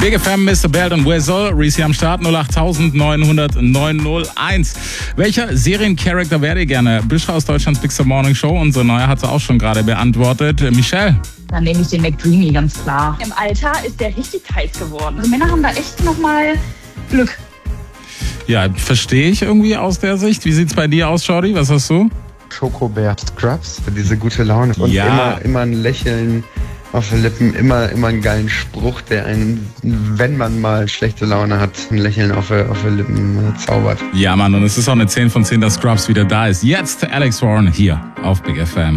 Big FM, Mr. Belt und Whistle, Reese am Start, 08900 901. Welcher Seriencharakter wärt ihr gerne? Büschra aus Deutschlands Big Star Morning Show, unsere Neue hat sie auch schon gerade beantwortet. Michelle? Dann nehme ich den McDreamy, ganz klar. Im Alter ist der richtig heiß geworden. Also Männer haben da echt nochmal Glück. Ja, verstehe ich irgendwie aus der Sicht. Wie sieht's bei dir aus, Shorty? Was hast du? Schokobär Scrubs, diese gute Laune und Ja. immer ein Lächeln auf den Lippen, immer einen geilen Spruch, der einen, wenn man mal schlechte Laune hat, ein Lächeln auf den Lippen zaubert. Ja, Mann, und es ist auch eine 10 von 10, dass Scrubs wieder da ist. Jetzt Alex Warren hier auf Big FM.